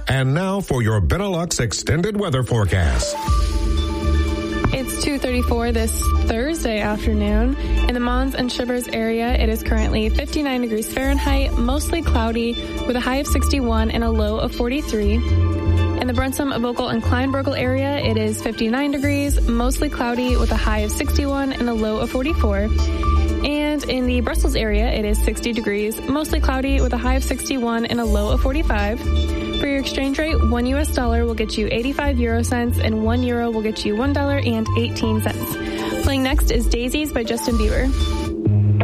And now for your Benelux extended weather forecast. It's 2:34 this Thursday afternoon. In the Mons and Shivers area, it is currently 59 degrees Fahrenheit, mostly cloudy, with a high of 61 and a low of 43. In the Brunssum, Vocal, and Kleinburgel area, it is 59 degrees, mostly cloudy, with a high of 61 and a low of 44. And in the Brussels area, it is 60 degrees, mostly cloudy, with a high of 61 and a low of 45. For your exchange rate, $1 US will get you 85 euro cents, and €1 will get you $1.18. Playing next is Daisies by Justin Bieber.